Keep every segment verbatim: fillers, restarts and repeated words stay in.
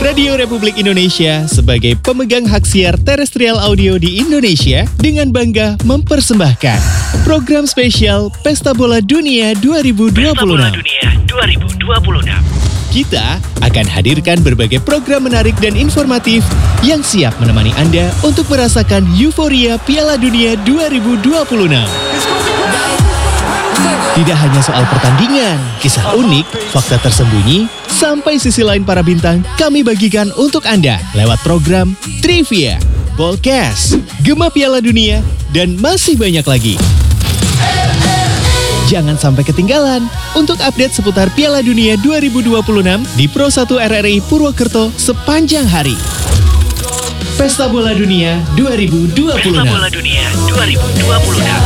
Radio Republik Indonesia sebagai pemegang hak siar terestrial audio di Indonesia dengan bangga mempersembahkan program spesial Pesta Bola Dunia dua ribu dua puluh enam. Pesta Bola Dunia dua ribu dua puluh enam. Kita akan hadirkan berbagai program menarik dan informatif yang siap menemani Anda untuk merasakan euforia Piala Dunia dua ribu dua puluh enam. Tidak hanya soal pertandingan, kisah unik, fakta tersembunyi, sampai sisi lain para bintang kami bagikan untuk Anda lewat program Trivia, Ballcast, Gema Piala Dunia, dan masih banyak lagi. Jangan sampai ketinggalan untuk update seputar Piala Dunia dua ribu dua puluh enam di Pro satu R R I Purwokerto sepanjang hari. Pesta Bola Dunia dua ribu dua puluh enam. Pesta Bola Dunia dua ribu dua puluh enam.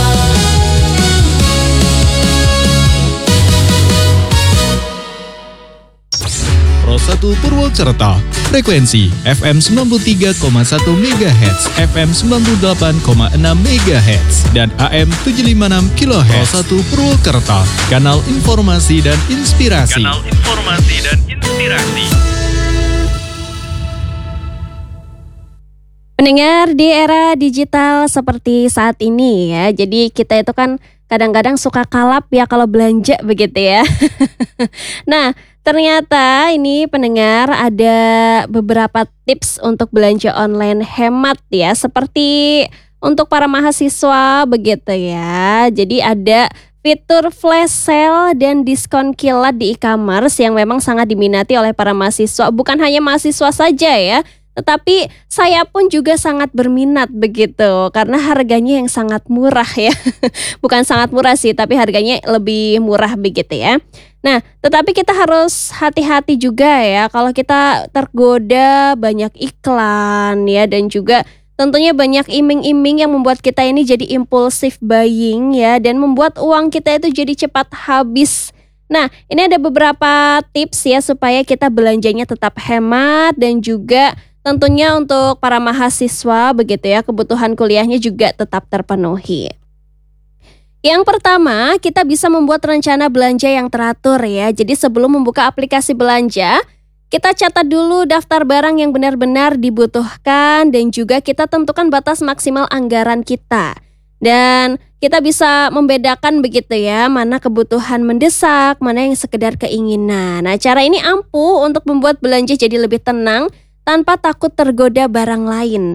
Pro satu Purwokerto, frekuensi F M sembilan puluh tiga koma satu megahertz, F M sembilan puluh delapan koma enam megahertz, dan A M tujuh ratus lima puluh enam kilohertz. Pro satu Purwokerto, kanal informasi dan inspirasi. Kanal informasi dan inspirasi. Pendengar di era digital seperti saat ini ya, jadi kita itu kan kadang-kadang suka kalap ya kalau belanja begitu ya. Nah, ternyata ini pendengar ada beberapa tips untuk belanja online hemat ya, seperti untuk para mahasiswa begitu ya. Jadi ada fitur flash sale dan diskon kilat di e-commerce yang memang sangat diminati oleh para mahasiswa. Bukan hanya mahasiswa saja ya, tetapi saya pun juga sangat berminat begitu karena harganya yang sangat murah ya. Bukan sangat murah sih, tapi harganya lebih murah begitu ya. Nah, tetapi kita harus hati-hati juga ya kalau kita tergoda banyak iklan ya, dan juga tentunya banyak iming-iming yang membuat kita ini jadi impulsif buying ya, dan membuat uang kita itu jadi cepat habis. Nah, ini ada beberapa tips ya supaya kita belanjanya tetap hemat dan juga tentunya untuk para mahasiswa begitu ya, kebutuhan kuliahnya juga tetap terpenuhi. Yang pertama, kita bisa membuat rencana belanja yang teratur ya. Jadi sebelum membuka aplikasi belanja, kita catat dulu daftar barang yang benar-benar dibutuhkan dan juga kita tentukan batas maksimal anggaran kita. Dan kita bisa membedakan begitu ya, mana kebutuhan mendesak, mana yang sekedar keinginan. Nah, cara ini ampuh untuk membuat belanja jadi lebih tenang tanpa takut tergoda barang lain.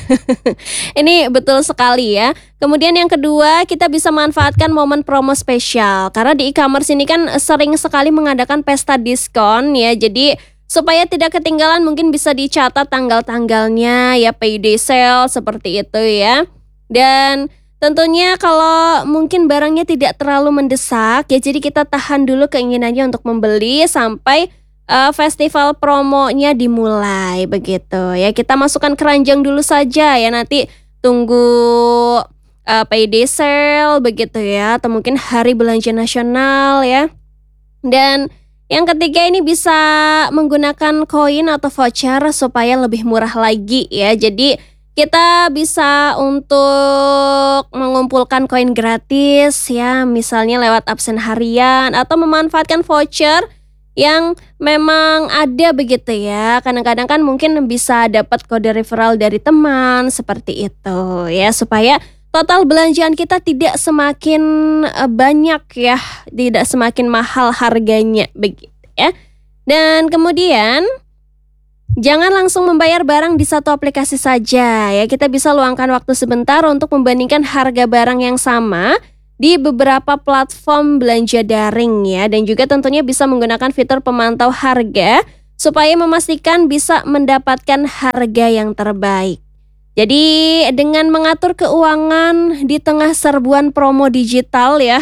Ini betul sekali ya. Kemudian yang kedua, kita bisa manfaatkan momen promo spesial. Karena di e-commerce ini kan sering sekali mengadakan pesta diskon ya. Jadi supaya tidak ketinggalan mungkin bisa dicatat tanggal-tanggalnya ya, payday sale seperti itu ya. Dan tentunya kalau mungkin barangnya tidak terlalu mendesak ya, jadi kita tahan dulu keinginannya untuk membeli sampai Uh, festival promonya dimulai begitu ya. Kita masukkan keranjang dulu saja ya, nanti tunggu uh, payday sale begitu ya, atau mungkin hari belanja nasional ya. Dan yang ketiga ini bisa menggunakan koin atau voucher supaya lebih murah lagi ya. Jadi kita bisa untuk mengumpulkan koin gratis ya, misalnya lewat absen harian atau memanfaatkan voucher yang memang ada begitu ya. Kadang-kadang kan mungkin bisa dapat kode referral dari teman seperti itu ya, supaya total belanjaan kita tidak semakin banyak ya, tidak semakin mahal harganya begitu ya. Dan kemudian jangan langsung membayar barang di satu aplikasi saja ya. Kita bisa luangkan waktu sebentar untuk membandingkan harga barang yang sama di beberapa platform belanja daring ya, dan juga tentunya bisa menggunakan fitur pemantau harga supaya memastikan bisa mendapatkan harga yang terbaik. Jadi dengan mengatur keuangan di tengah serbuan promo digital ya,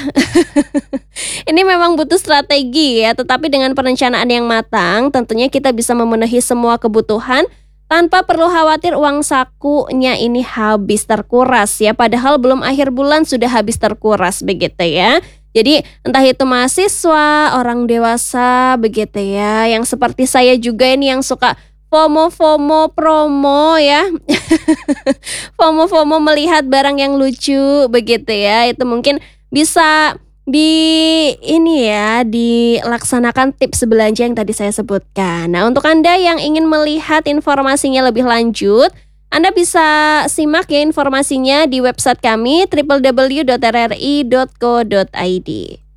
ini memang butuh strategi ya, tetapi dengan perencanaan yang matang tentunya kita bisa memenuhi semua kebutuhan tanpa perlu khawatir uang sakunya ini habis terkuras ya, padahal belum akhir bulan sudah habis terkuras begitu ya. Jadi entah itu mahasiswa, orang dewasa begitu ya, yang seperti saya juga ini yang suka FOMO-FOMO promo ya. FOMO-FOMO melihat barang yang lucu begitu ya, itu mungkin bisa di ini ya, dilaksanakan tips belanja yang tadi saya sebutkan. Nah, untuk Anda yang ingin melihat informasinya lebih lanjut, Anda bisa simak ya informasinya di website kami w w w dot r r i dot co dot i d.